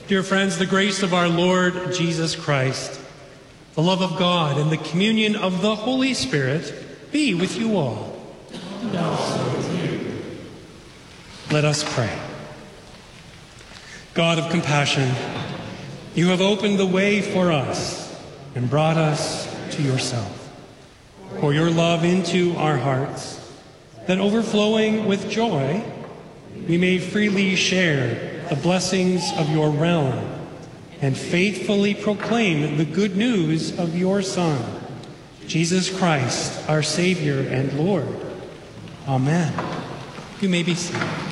Dear friends, the grace of our Lord Jesus Christ, the love of God, and the communion of the Holy Spirit be with you all. And also with you. Let us pray. God of compassion, you have opened the way for us and brought us to yourself. Pour your love into our hearts, that overflowing with joy, we may freely share the blessings of your realm and faithfully proclaim the good news of your Son, Jesus Christ, our Savior and Lord. Amen. You may be seated.